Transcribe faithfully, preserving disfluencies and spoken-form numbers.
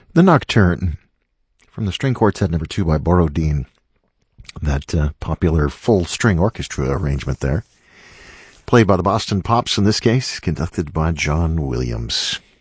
The Nocturne, from the String Quartet number two by Borodin. That uh, popular full-string orchestra arrangement there. Played by the Boston Pops in this case, conducted by John Williams.